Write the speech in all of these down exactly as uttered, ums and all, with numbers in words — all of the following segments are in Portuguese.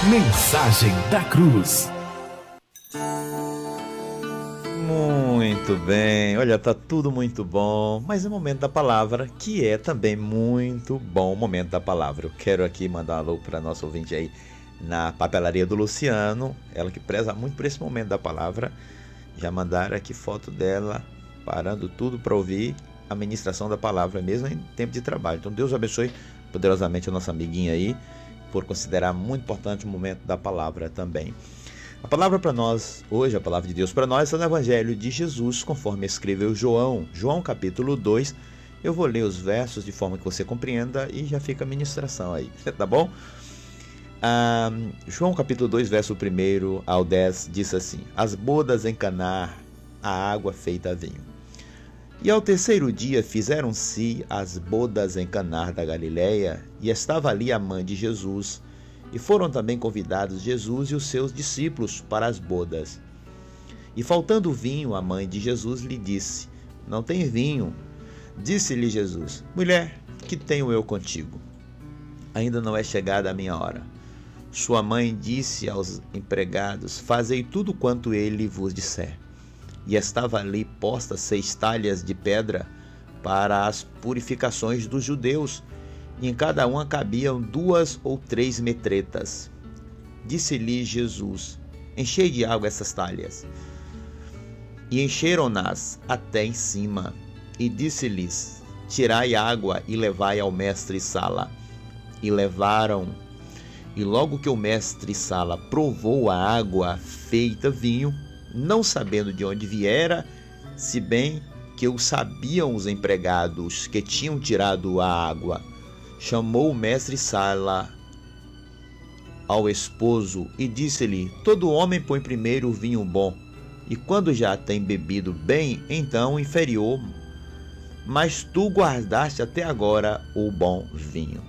Mensagem da Cruz. Muito bem, olha, tá tudo muito bom, mas é o momento da palavra, que é também muito bom o momento da palavra. Eu quero aqui mandar um alô para nosso ouvinte aí na papelaria do Luciano, ela que preza muito por esse momento da palavra. Já mandaram aqui foto dela, parando tudo para ouvir a ministração da palavra, mesmo em tempo de trabalho. Então Deus abençoe poderosamente a nossa amiguinha aí, por considerar muito importante o momento da palavra também. A palavra para nós, hoje, a palavra de Deus para nós é no Evangelho de Jesus, conforme escreveu João, João capítulo dois. Eu vou ler os versos de forma que você compreenda e já fica a ministração aí, tá bom? Ah, João capítulo dois, verso um ao dez, diz assim: As bodas em Caná, a água feita vinho. E ao terceiro dia fizeram-se as bodas em Caná da Galileia, e estava ali a mãe de Jesus, e foram também convidados Jesus e os seus discípulos para as bodas. E faltando vinho, a mãe de Jesus lhe disse: Não tem vinho. Disse-lhe Jesus: Mulher, que tenho eu contigo? Ainda não é chegada a minha hora. Sua mãe disse aos empregados: Fazei tudo quanto ele vos disser. E estava ali posta seis talhas de pedra para as purificações dos judeus, e em cada uma cabiam duas ou três metretas. Disse-lhe Jesus: Enchei de água essas talhas. E encheram-nas até em cima. E disse-lhes: Tirai água e levai ao mestre-sala. E levaram. E logo que o mestre-sala provou a água feita vinho, não sabendo de onde viera, se bem que o sabiam os empregados que tinham tirado a água, chamou o mestre-sala ao esposo e disse-lhe: Todo homem põe primeiro o vinho bom, e quando já tem bebido bem, então o inferior, mas tu guardaste até agora o bom vinho.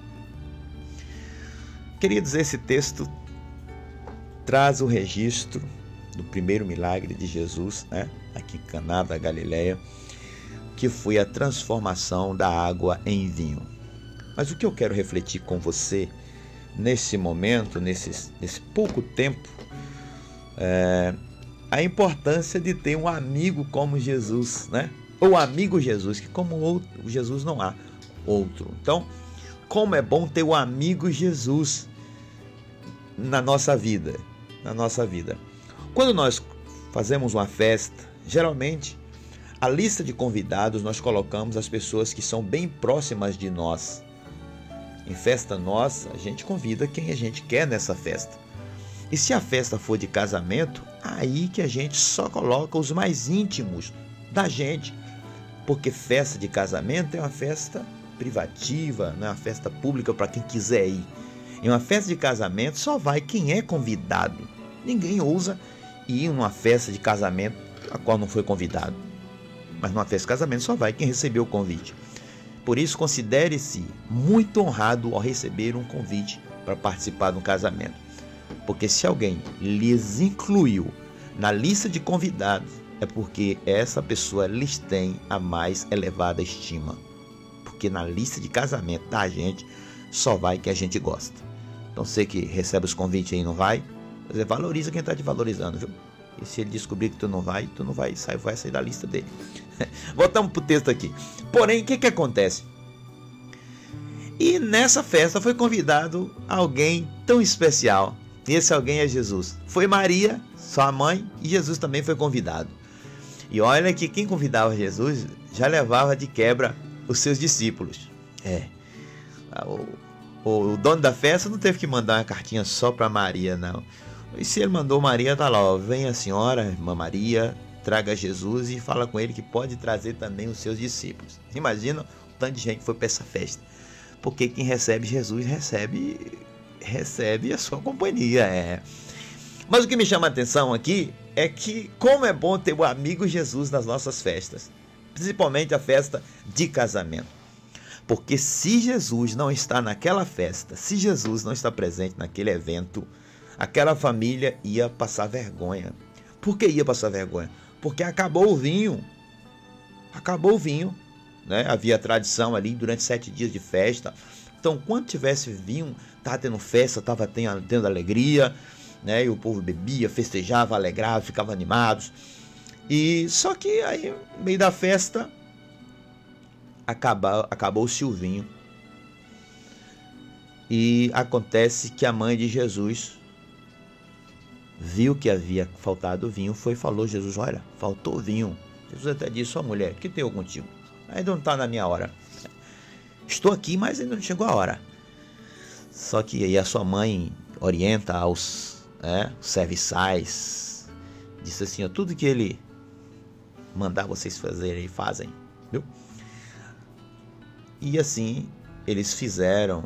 Queridos, esse texto traz o registro do primeiro milagre de Jesus, né, aqui em Caná da Galileia, que foi a transformação da água em vinho. Mas o que eu quero refletir com você nesse momento, nesse, nesse pouco tempo, é a importância de ter um amigo como Jesus, né? Ou amigo Jesus, que como outro, Jesus não há outro. Então, como é bom ter o amigo Jesus na nossa vida, na nossa vida. Quando nós fazemos uma festa, geralmente a lista de convidados nós colocamos as pessoas que são bem próximas de nós. Em festa nossa, a gente convida quem a gente quer nessa festa. E se a festa for de casamento, aí que a gente só coloca os mais íntimos da gente. Porque festa de casamento é uma festa privativa, não é uma festa pública para quem quiser ir. Em uma festa de casamento só vai quem é convidado. Ninguém ousa ir em uma festa de casamento a qual não foi convidado. Mas numa festa de casamento só vai quem recebeu o convite. Por isso, considere-se muito honrado ao receber um convite para participar de um casamento. Porque se alguém lhes incluiu na lista de convidados, é porque essa pessoa lhes tem a mais elevada estima. Porque na lista de casamento da gente, só vai quem a gente gosta. Então você que recebe os convites aí e não vai, você valoriza quem está te valorizando, viu? E se ele descobrir que tu não vai, tu não vai, sai, vai sair da lista dele. Voltamos pro texto aqui. Porém, o que que acontece? E nessa festa foi convidado alguém tão especial. E esse alguém é Jesus. Foi Maria, sua mãe, e Jesus também foi convidado. E olha que quem convidava Jesus já levava de quebra os seus discípulos. É. O, o dono da festa não teve que mandar uma cartinha só para Maria, não. E se ele mandou Maria, tá lá, ó, vem a senhora, irmã Maria, traga Jesus e fala com ele que pode trazer também os seus discípulos. Imagina o tanto de gente que foi para essa festa. Porque quem recebe Jesus recebe, recebe a sua companhia. É. Mas o que me chama a atenção aqui é que como é bom ter o amigo Jesus nas nossas festas. Principalmente a festa de casamento. Porque se Jesus não está naquela festa, se Jesus não está presente naquele evento, aquela família ia passar vergonha. Por que ia passar vergonha? Porque acabou o vinho. Acabou o vinho. Né? Havia tradição ali durante sete dias de festa. Então, quando tivesse vinho, estava tendo festa, estava tendo, tendo alegria, né? E o povo bebia, festejava, alegrava, ficava animados. E só que aí, no meio da festa, acabou, acabou-se o vinho. E acontece que a mãe de Jesus viu que havia faltado vinho, foi e falou: Jesus, olha, faltou vinho. Jesus até disse: ó, mulher, o que tenho contigo? Ainda não está na minha hora. Estou aqui, mas ainda não chegou a hora. Só que aí a sua mãe orienta aos é, serviçais, disse assim: ó, tudo que ele mandar vocês fazerem, fazem, viu? E assim eles fizeram.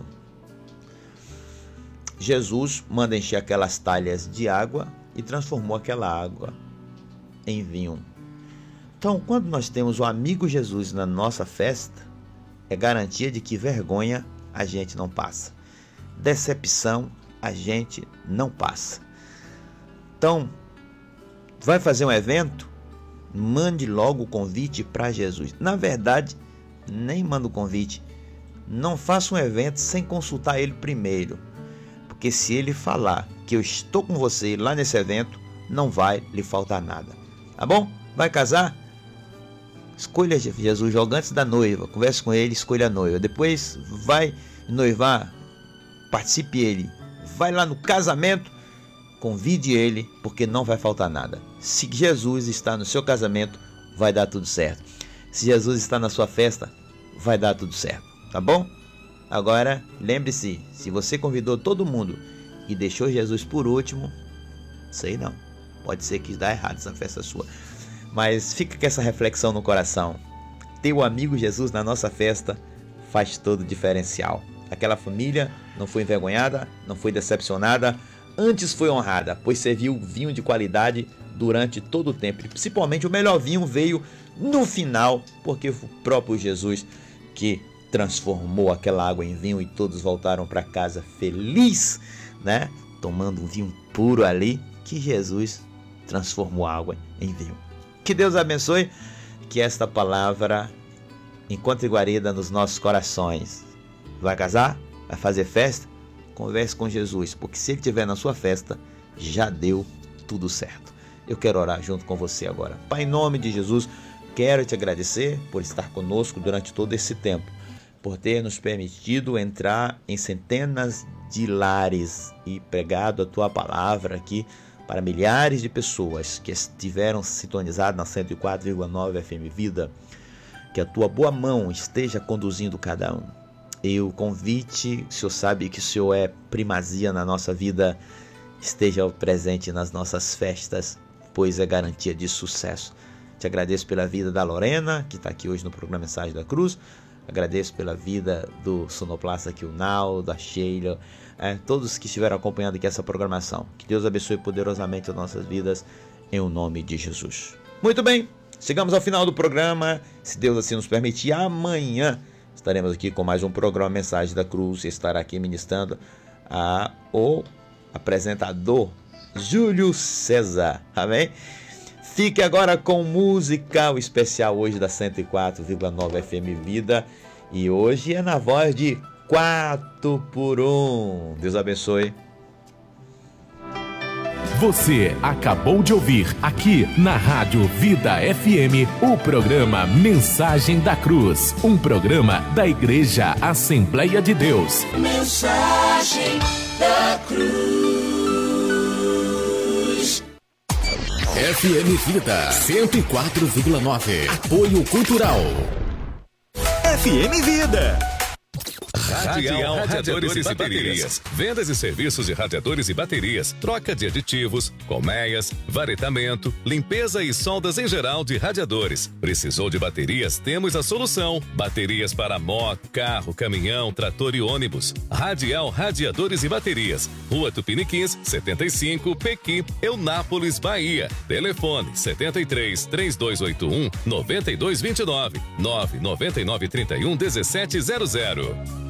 Jesus manda encher aquelas talhas de água e transformou aquela água em vinho. Então, quando nós temos o amigo Jesus na nossa festa, é garantia de que vergonha a gente não passa, decepção a gente não passa. Então, vai fazer um evento? Mande logo o convite para Jesus. Na verdade, nem manda o convite. Não faça um evento sem consultar ele primeiro. Porque se ele falar que eu estou com você lá nesse evento, não vai lhe faltar nada. Tá bom? Vai casar? Escolha Jesus logo antes da noiva. Converse com ele, escolha a noiva. Depois vai noivar, participe ele. Vai lá no casamento, convide ele, porque não vai faltar nada. Se Jesus está no seu casamento, vai dar tudo certo. Se Jesus está na sua festa, vai dar tudo certo. Tá bom? Agora, lembre-se, se você convidou todo mundo e deixou Jesus por último, sei não, pode ser que dá errado essa festa sua. Mas fica com essa reflexão no coração. Ter o amigo Jesus na nossa festa faz todo o diferencial. Aquela família não foi envergonhada, não foi decepcionada, antes foi honrada, pois serviu vinho de qualidade durante todo o tempo. E principalmente o melhor vinho veio no final, porque foi o próprio Jesus que transformou aquela água em vinho e todos voltaram para casa feliz, né? Tomando um vinho puro ali, que Jesus transformou a água em vinho. Que Deus abençoe, que esta palavra encontre guarida nos nossos corações. Vai casar? Vai fazer festa? Converse com Jesus, porque se ele estiver na sua festa, já deu tudo certo. Eu quero orar junto com você agora. Pai, em nome de Jesus, quero te agradecer por estar conosco durante todo esse tempo, por ter nos permitido entrar em centenas de lares e pregado a tua palavra aqui para milhares de pessoas que estiveram sintonizadas na cento e quatro vírgula nove F M Vida. Que a tua boa mão esteja conduzindo cada um. E o convite, o Senhor sabe que o Senhor é primazia na nossa vida, esteja presente nas nossas festas, pois é garantia de sucesso. Te agradeço pela vida da Lorena, que está aqui hoje no programa Mensagem da Cruz. Agradeço pela vida do sonoplasta aqui, o Naldo, a Sheila, é, todos que estiveram acompanhando aqui essa programação. Que Deus abençoe poderosamente as nossas vidas, em o nome de Jesus. Muito bem, chegamos ao final do programa. Se Deus assim nos permitir, amanhã estaremos aqui com mais um programa Mensagem da Cruz. Estará aqui ministrando a, o apresentador Júlio César. Amém? Fique agora com música, o especial hoje da cento e quatro vírgula nove F M Vida. E hoje é na voz de quatro por um. Deus abençoe. Você acabou de ouvir aqui na Rádio Vida F M o programa Mensagem da Cruz, um programa da Igreja Assembleia de Deus. Mensagem da Cruz. F M Vida cento e quatro vírgula nove. Apoio Cultural. F M Vida. Radial Radiadores e Baterias. Vendas e serviços de radiadores e baterias, troca de aditivos, colmeias, varetamento, limpeza e soldas em geral de radiadores. Precisou de baterias? Temos a solução. Baterias para moto, carro, caminhão, trator e ônibus. Radial Radiadores e Baterias. Rua Tupiniquins, setenta e cinco, Pequi, Eunápolis, Bahia. Telefone setenta e três, três dois oito um, nove dois dois nove, nove nove nove, trinta e um, dezessete zero zero.